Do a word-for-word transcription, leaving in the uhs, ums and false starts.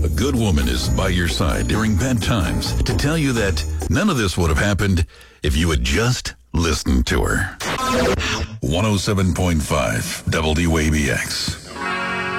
A good woman is by your side during bad times to tell you that none of this would have happened if you had just listened to her. one oh seven point five W A B X.